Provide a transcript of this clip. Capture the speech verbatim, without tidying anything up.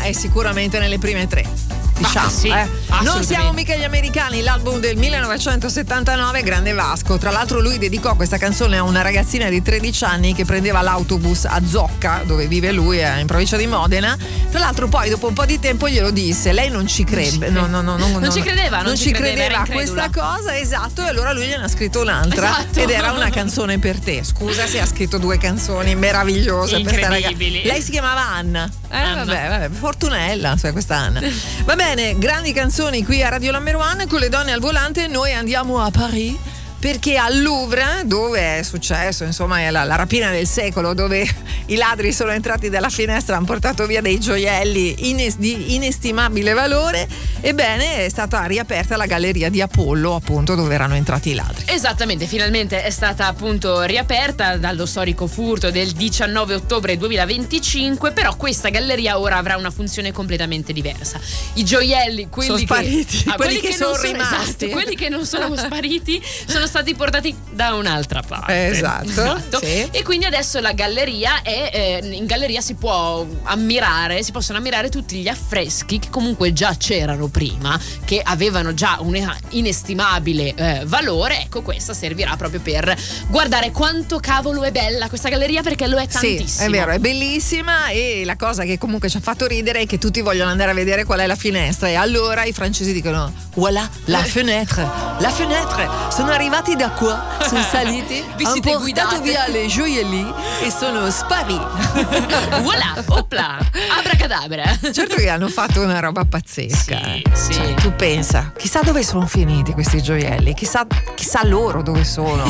è sicuramente nelle prime tre. Diciamo, ah, sì, eh. Non siamo mica gli americani, l'album del millenovecentosettantanove, Grande Vasco. Tra l'altro lui dedicò questa canzone a una ragazzina di tredici anni che prendeva l'autobus a Zocca, dove vive lui, in provincia di Modena. Tra l'altro poi dopo un po' di tempo glielo disse, lei non ci crede, no, no, no, no, non no, ci credeva, non, non ci ci credeva, credeva a questa cosa, esatto, e allora lui gliene ha scritto un'altra, esatto. ed era Una canzone per te. Scusa se ha scritto due canzoni meravigliose per sta ragazza. Lei si chiamava Anna. Eh, Anna. vabbè, vabbè, Fortunella, cioè questa Anna. Va bene, grandi canzoni qui a Radio Number One con le donne al volante. Noi andiamo a Paris, perché al Louvre, dove è successo insomma è la, la rapina del secolo, dove i ladri sono entrati dalla finestra, hanno portato via dei gioielli ines, di inestimabile valore, ebbene è stata riaperta la galleria di Apollo, appunto, dove erano entrati i ladri. Esattamente, finalmente è stata appunto riaperta dallo storico furto del diciannove ottobre duemilaventicinque, però questa galleria ora avrà una funzione completamente diversa. I gioielli, quelli sono che, spariti, ah, quelli, quelli che, che sono non sono, rimasti, esatto, quelli che non sono spariti sono stati portati da un'altra parte. Esatto, esatto. Sì. E quindi adesso la galleria è eh, in galleria si può ammirare, si possono ammirare tutti gli affreschi che comunque già c'erano prima, che avevano già un inestimabile eh, valore. Ecco, questa servirà proprio per guardare quanto cavolo è bella questa galleria, perché lo è tantissimo. Sì, è vero, è bellissima, e la cosa che comunque ci ha fatto ridere è che tutti vogliono andare a vedere qual è la finestra, e allora i francesi dicono voilà la fenêtre, la fenêtre, sono arrivati da qua, sono saliti, hanno portato guidate. via le gioielli e sono spariti. Voilà, opla, abracadabra. Certo che hanno fatto una roba pazzesca. Sì, eh. sì. Cioè, tu pensa, chissà dove sono finiti questi gioielli, chissà, chissà loro dove sono.